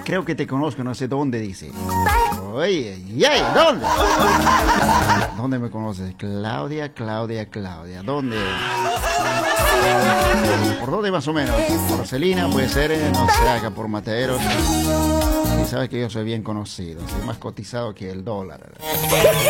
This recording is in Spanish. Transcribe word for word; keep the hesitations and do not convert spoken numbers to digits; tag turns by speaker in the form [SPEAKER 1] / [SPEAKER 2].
[SPEAKER 1] creo que te conozco, no sé dónde dice. Oye, ay, ¿dónde? ¿Dónde me conoces? Claudia, Claudia, Claudia. ¿Dónde? ¿Por dónde más o menos? Porcelina puede ser, eh, no sé, acá por Materos. Y sabes que yo soy bien conocido, soy más cotizado que el dólar.